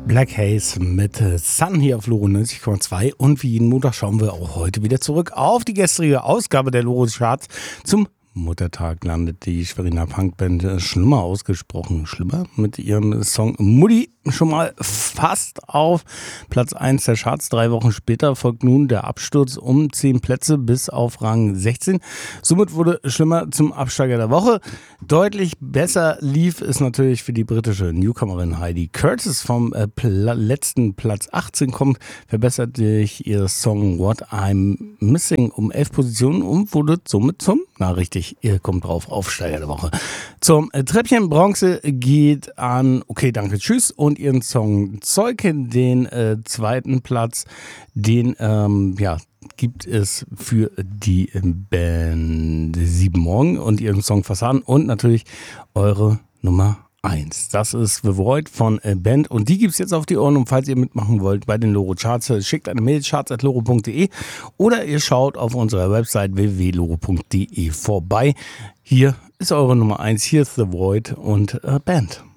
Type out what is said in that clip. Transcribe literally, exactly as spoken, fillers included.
Black Haze mit Sun hier auf Loro neunzig Komma zwei und wie jeden Montag schauen wir auch heute wieder zurück auf die gestrige Ausgabe der Loro Charts. Zum Muttertag landet die Schweriner Punkband Schlimmer, ausgesprochen Schlimmer, mit ihrem Song Mutti schon mal fast auf Platz eins der Charts. Drei Wochen später folgt nun der Absturz um zehn Plätze bis auf Rang sechzehn. Somit wurde Schlimmer zum Absteiger der Woche. Deutlich besser lief es natürlich für die britische Newcomerin Heidi Curtis. Vom äh, Pla- letzten Platz achtzehn kommt, verbessert sich ihr Song What I'm Missing um elf Positionen und wurde somit zum, na richtig, ihr kommt drauf, Aufsteiger der Woche. Zum äh, Treppchen Bronze geht an Okay, danke, tschüss und ihren Song Zeuge, den äh, zweiten Platz, den ähm, ja, gibt es für die Band Sieben Morgen und ihren Song Fassaden und natürlich eure Nummer eins. Das ist The Void von äh, Band und die gibt es jetzt auf die Ohren und falls ihr mitmachen wollt bei den Loro Charts, schickt eine Mail charts at loro punkt de oder ihr schaut auf unserer Website w w w punkt loro punkt de vorbei. Hier ist eure Nummer eins, hier ist The Void und äh, Band.